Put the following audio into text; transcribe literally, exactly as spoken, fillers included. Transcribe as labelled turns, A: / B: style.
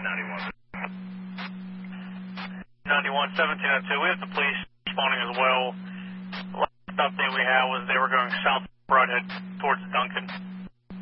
A: ninety-one.
B: ninety-one, seventeen oh two. We have the police responding as well. The last update we had was they were going south Broadhead towards Duncan.